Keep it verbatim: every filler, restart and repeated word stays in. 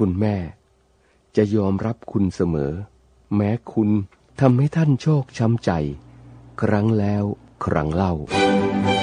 คุณแม่จะยอมรับคุณเสมอแม้คุณทำให้ท่านโชคช้ำใจครั้งแล้วครั้งเล่า